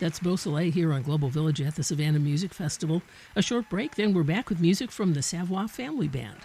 That's Beausoleil here on Global Village at the Savannah Music Festival. A short break, then we're back with music from the Savoie Family Band.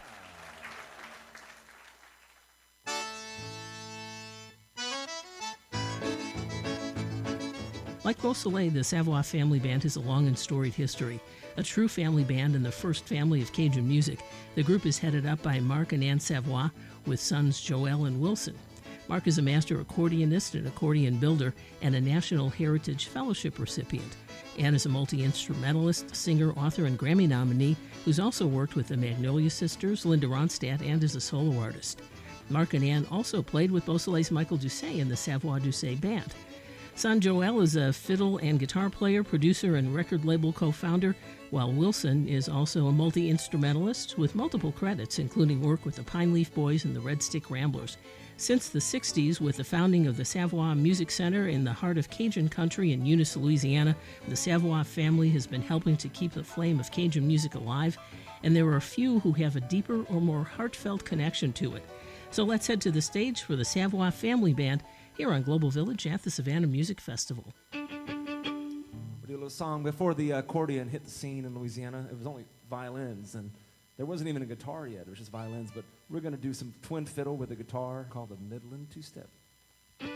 Like Beausoleil, the Savoie Family Band has a long and storied history. A true family band and the first family of Cajun music, the group is headed up by Mark and Ann Savoie with sons Joel and Wilson. Mark is a master accordionist and accordion builder and a National Heritage Fellowship recipient. Ann is a multi-instrumentalist, singer, author, and Grammy nominee who's also worked with the Magnolia Sisters, Linda Ronstadt, and is a solo artist. Mark and Ann also played with Beausoleil's Michael Doucet in the Savoie Doucet Band. Son Joel is a fiddle and guitar player, producer, and record label co-founder, while Wilson is also a multi-instrumentalist with multiple credits, including work with the Pine Leaf Boys and the Red Stick Ramblers. Since the 60s, with the founding of the Savoie Music Center in the heart of Cajun country in Eunice, Louisiana, the Savoie family has been helping to keep the flame of Cajun music alive, and there are few who have a deeper or more heartfelt connection to it. So let's head to the stage for the Savoie Family Band here on Global Village at the Savannah Music Festival. We'll do a little song before the accordion hit the scene in Louisiana. It was only violins, and there wasn't even a guitar yet. It was just violins, but we're going to do some twin fiddle with a guitar called the Midland Two-Step.